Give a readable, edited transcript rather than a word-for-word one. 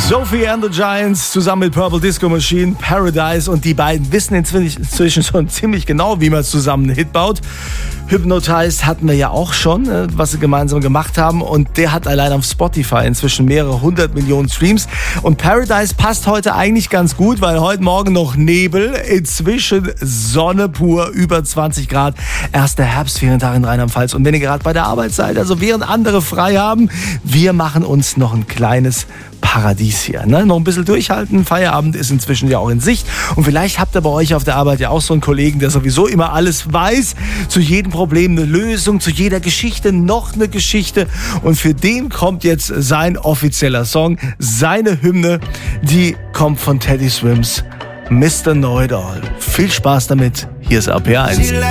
Sophie and the Giants zusammen mit Purple Disco Machine, Paradise, und die beiden wissen inzwischen schon ziemlich genau, wie man zusammen einen Hit baut. Hypnotized hatten wir ja auch schon, was sie gemeinsam gemacht haben, und der hat allein auf Spotify inzwischen mehrere 100 Millionen Streams. Und Paradise passt heute eigentlich ganz gut, weil heute Morgen noch Nebel, inzwischen Sonne pur, über 20 Grad, erster Herbstferientag in Rheinland-Pfalz. Und wenn ihr gerade bei der Arbeit seid, also während andere frei haben, wir machen uns noch ein kleines Paradies hier. Ne? Noch ein bisschen durchhalten. Feierabend ist inzwischen ja auch in Sicht. Und vielleicht habt ihr bei euch auf der Arbeit ja auch so einen Kollegen, der sowieso immer alles weiß. Zu jedem Problem eine Lösung, zu jeder Geschichte noch eine Geschichte. Und für den kommt jetzt sein offizieller Song, seine Hymne. Die kommt von Teddy Swims, Mr. Know It All. Viel Spaß damit. Hier ist RPR 1.